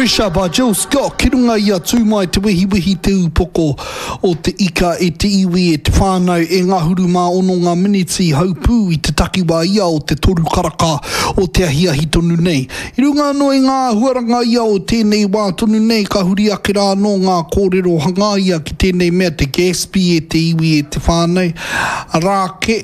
Pressure by Jill Scott. Ki runga ia tūmai te wehi te upoko o te ika e te iwi e te whānau e ngā huru mā ono ngā miniti haupū i te takiwa ia o te toru karaka o te ahiahi tonu nei. I runga no e ngā huaranga ia o tēnei wā tonu nei ka huri ake rā no ngā kōrero hanga ia ki tēnei mea te Gatsby e te iwi e te whānau. Rā ke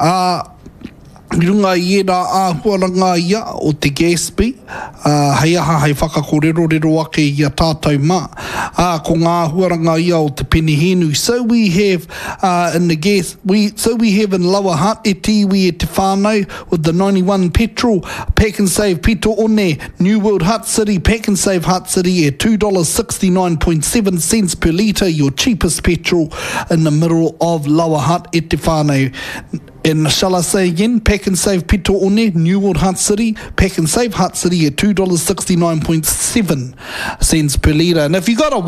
I runga i e rā āhuaranga ia o te Gatsby, hei aha hei whakakorero ake i a tātou mā, ko ngā āhuaranga ia o te penihenu. So we have in the we have in Lower Hutt e te iwi e te whānau with the 91 petrol, Pack and Save Pito One, New World Hutt City, Pack and Save Hutt City e $2.69.7 cents per litre, your cheapest petrol in the middle of Lower Hutt e te whānau. And shall I say again, Pack and Save Pito One, New World Hutt City, Pack and Save Hutt City at $2.69.7 cents per litre. And if you got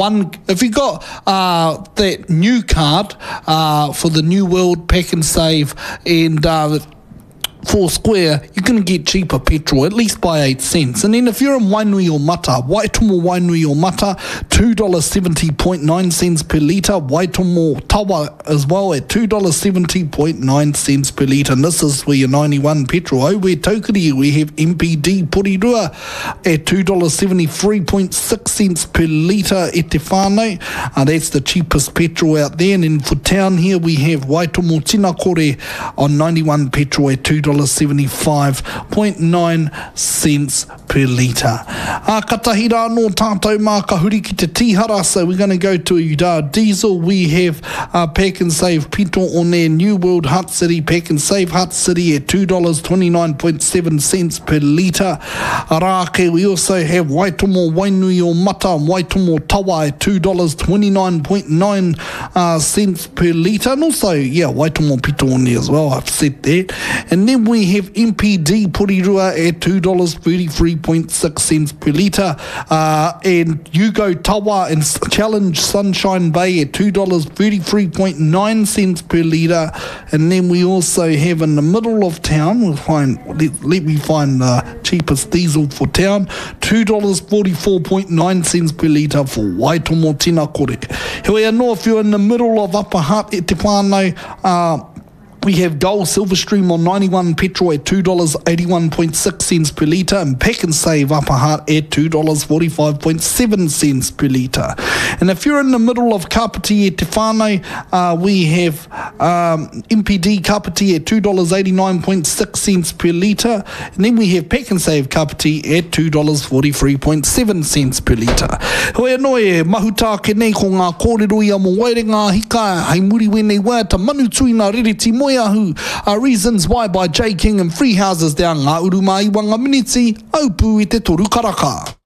that new card for the New World Pack and Save and Four Square, you're going to get cheaper petrol, at least by 8 cents. And then if you're in Wainui or Mata, Waitomo Wainui or Mata, $2.70.9 cents per litre. Waitomo Tawa as well at $2.70.9 cents per litre. And this is where your 91 petrol. Over Tokiri, we have MPD Porirua at $2.73.6 cents per litre e te whānau. That's the cheapest petrol out there. And then for town here, we have Waitomo Tinakore on 91 petrol at $2.75.9 cents per litre. Katahi rā no tātou mā ka huri ki te tihara, so we're going to go to diesel. We have Pack and Save Pito One, New World Hutt City, Pack and Save Hutt City at $2.29.7 cents per litre. Rāke, we also have Waitomo Wainui o Mata, Waitomo Tawa at $2.29.9 cents per litre. And also, Waitomo Pito One as well, I've said that. And then we have MPD Porirua at $2.33.6 cents per litre. And Yugo Tawa and Challenge Sunshine Bay at $2.33.9 cents per litre. And then we also have in the middle of town, let me find the cheapest diesel for town, $2.44.9 cents per litre for Waitomo Tinakore. Here no, if you're in the middle of Upper Hutt at te whānau, we have Gold Silverstream on 91 petrol at $2.81.6 cents per litre, and Pack and Save Upper Hutt at $2.45.7 cents per litre. And if you're in the middle of Kapiti at te whānau, we have MPD Kapiti at $2.89.6 cents per litre, and then we have Pack and Save Kapiti at $2.43.7 cents per litre. Hoi anō mahuta ke nei ko ngā kōrero ia mo wairenga hika, hei muri wenei wā ta manu tui nā rereti moe ahu, Reasons Why by J King and Free Houses down ngā uru mai wanga miniti, aupū i te toru karaka.